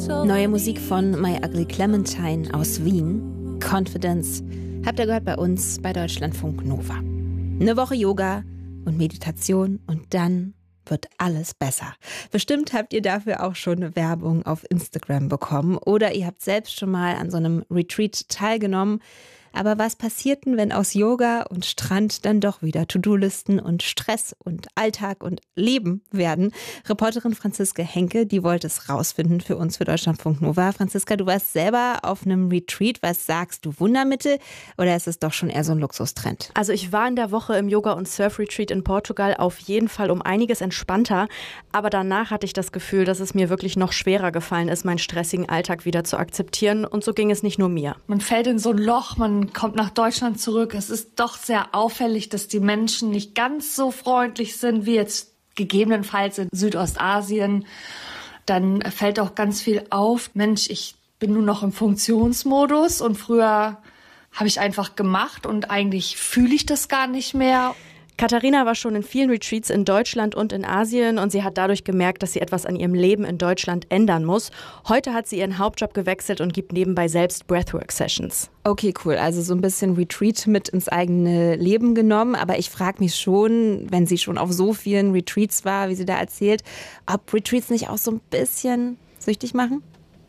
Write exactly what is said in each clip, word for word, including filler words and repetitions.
Neue Musik von My Ugly Clementine aus Wien. Confidence habt ihr gehört bei uns bei Deutschlandfunk Nova. Eine Woche Yoga und Meditation und dann wird alles besser. Bestimmt habt ihr dafür auch schon eine Werbung auf Instagram bekommen oder ihr habt selbst schon mal an so einem Retreat teilgenommen. Aber was passiert denn, wenn aus Yoga und Strand dann doch wieder To-Do-Listen und Stress und Alltag und Leben werden? Reporterin Franziska Henke, die wollte es rausfinden für uns, für Deutschlandfunk Nova. Franziska, du warst selber auf einem Retreat. Was sagst du, Wundermittel oder ist es doch schon eher so ein Luxustrend? Also ich war in der Woche im Yoga- und Surf-Retreat in Portugal auf jeden Fall um einiges entspannter. Aber danach hatte ich das Gefühl, dass es mir wirklich noch schwerer gefallen ist, meinen stressigen Alltag wieder zu akzeptieren. Und so ging es nicht nur mir. Man fällt in so ein Loch, man kommt nach Deutschland zurück. Es ist doch sehr auffällig, dass die Menschen nicht ganz so freundlich sind wie jetzt gegebenenfalls in Südostasien. Dann fällt auch ganz viel auf. Mensch, ich bin nur noch im Funktionsmodus und früher habe ich einfach gemacht und eigentlich fühle ich das gar nicht mehr. Katharina war schon in vielen Retreats in Deutschland und in Asien und sie hat dadurch gemerkt, dass sie etwas an ihrem Leben in Deutschland ändern muss. Heute hat sie ihren Hauptjob gewechselt und gibt nebenbei selbst Breathwork-Sessions. Okay, cool. Also so ein bisschen Retreat mit ins eigene Leben genommen. Aber ich frage mich schon, wenn sie schon auf so vielen Retreats war, wie sie da erzählt, ob Retreats nicht auch so ein bisschen süchtig machen?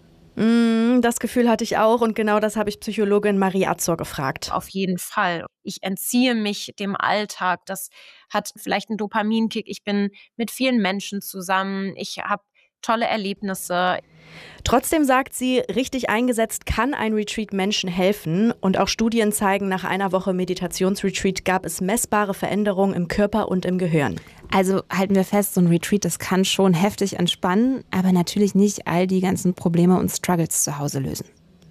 Das Gefühl hatte ich auch und genau das habe ich Psychologin Marie Azor gefragt. Auf jeden Fall. Ich entziehe mich dem Alltag. Das hat vielleicht einen Dopaminkick. Ich bin mit vielen Menschen zusammen. Ich habe tolle Erlebnisse. Trotzdem sagt sie, richtig eingesetzt kann ein Retreat Menschen helfen. Und auch Studien zeigen, nach einer Woche Meditationsretreat gab es messbare Veränderungen im Körper und im Gehirn. Also halten wir fest, so ein Retreat, das kann schon heftig entspannen, aber natürlich nicht all die ganzen Probleme und Struggles zu Hause lösen.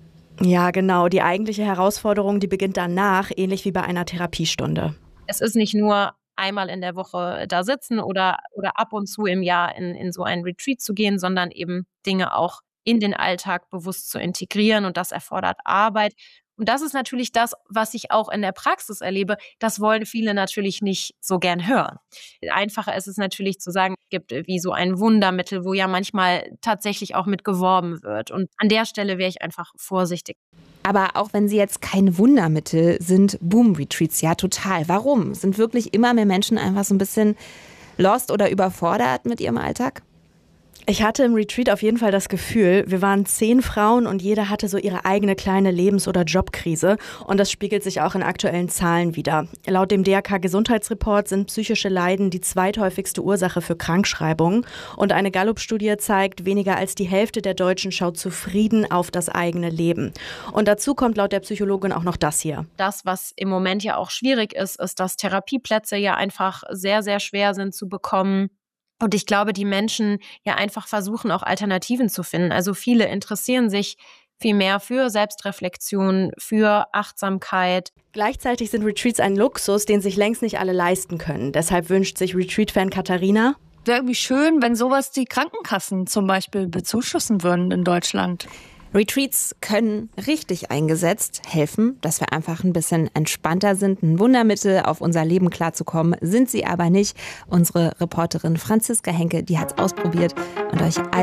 Ja, genau. Die eigentliche Herausforderung, die beginnt danach, ähnlich wie bei einer Therapiestunde. Es ist nicht nur einmal in der Woche da sitzen oder, oder ab und zu im Jahr in, in so einen Retreat zu gehen, sondern eben Dinge auch in den Alltag bewusst zu integrieren und das erfordert Arbeit. Und das ist natürlich das, was ich auch in der Praxis erlebe. Das wollen viele natürlich nicht so gern hören. Einfacher ist es natürlich zu sagen, es gibt wie so ein Wundermittel, wo ja manchmal tatsächlich auch mit geworben wird. Und an der Stelle wäre ich einfach vorsichtig. Aber auch wenn sie jetzt keine Wundermittel sind, Boom-Retreats ja total. Warum? Sind wirklich immer mehr Menschen einfach so ein bisschen lost oder überfordert mit ihrem Alltag? Ich hatte im Retreat auf jeden Fall das Gefühl, wir waren zehn Frauen und jede hatte so ihre eigene kleine Lebens- oder Jobkrise. Und das spiegelt sich auch in aktuellen Zahlen wider. Laut dem D R K-Gesundheitsreport sind psychische Leiden die zweithäufigste Ursache für Krankschreibungen. Und eine Gallup-Studie zeigt, weniger als die Hälfte der Deutschen schaut zufrieden auf das eigene Leben. Und dazu kommt laut der Psychologin auch noch das hier. Das, was im Moment ja auch schwierig ist, ist, dass Therapieplätze ja einfach sehr, sehr schwer sind zu bekommen. Und ich glaube, die Menschen ja einfach versuchen, auch Alternativen zu finden. Also viele interessieren sich viel mehr für Selbstreflexion, für Achtsamkeit. Gleichzeitig sind Retreats ein Luxus, den sich längst nicht alle leisten können. Deshalb wünscht sich Retreat-Fan Katharina: Wäre irgendwie schön, wenn sowas die Krankenkassen zum Beispiel bezuschussen würden in Deutschland. Retreats können richtig eingesetzt helfen, dass wir einfach ein bisschen entspannter sind. Ein Wundermittel, auf unser Leben klarzukommen, sind sie aber nicht. Unsere Reporterin Franziska Henke, die hat es ausprobiert und euch all